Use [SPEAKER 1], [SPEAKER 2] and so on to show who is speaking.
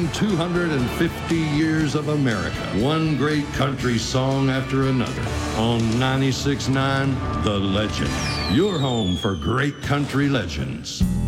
[SPEAKER 1] 250 years of America, one great country song after another. On 96.9, The Legend. Your home for great country legends.